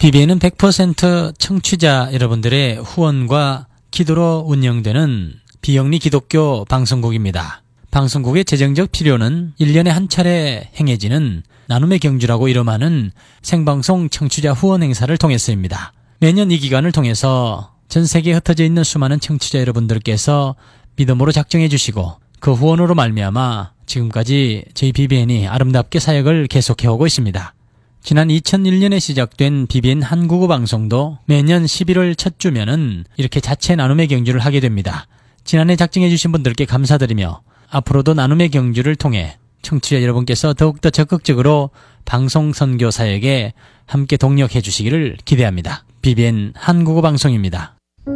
BBN은 100% 청취자 여러분들의 후원과 기도로 운영되는 비영리 기독교 방송국입니다. 방송국의 재정적 필요는 1년에 한 차례 행해지는 나눔의 경주라고 이름하는 생방송 청취자 후원 행사를 통해서입니다. 매년 이 기간을 통해서 전 세계에 흩어져 있는 수많은 청취자 여러분들께서 믿음으로 작정해 주시고 그 후원으로 말미암아 지금까지 저희 BBN이 아름답게 사역을 계속해오고 있습니다. 지난 2001년에 시작된 BBN 한국어 방송도 매년 11월 첫 주면은 이렇게 자체 나눔의 경주를 하게 됩니다. 지난해 작정해 주신 분들께 감사드리며 앞으로도 나눔의 경주를 통해 청취자 여러분께서 더욱더 적극적으로 방송 선교 사역에 함께 동력해 주시기를 기대합니다. BBN 한국어 방송입니다.